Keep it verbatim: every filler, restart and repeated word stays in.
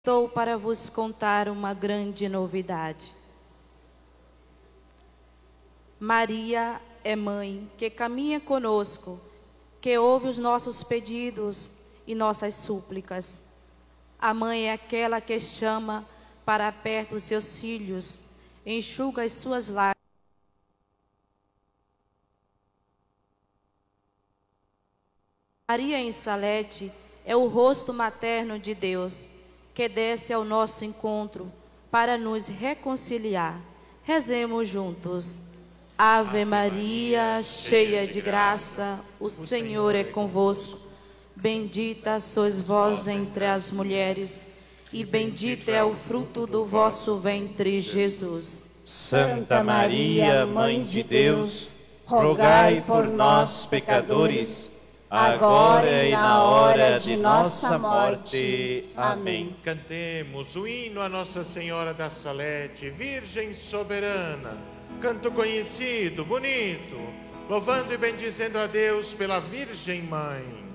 Estou para vos contar uma grande novidade. Maria é mãe que caminha conosco, que ouve os nossos pedidos e nossas súplicas. A mãe é aquela que chama para perto os seus filhos, enxuga as suas lágrimas. Maria em Salete é o rosto materno de Deus, que desce ao nosso encontro para nos reconciliar. Rezemos juntos. Ave Maria, cheia de graça, o Senhor é convosco. Bendita sois vós entre as mulheres, e bendito é o fruto do vosso ventre, Jesus. Santa Maria, Mãe de Deus, rogai por nós, pecadores, agora e na hora de nossa morte. Amém. Cantemos o hino a Nossa Senhora da Salete, Virgem soberana. Canto conhecido, bonito, louvando e bendizendo a Deus pela Virgem Mãe.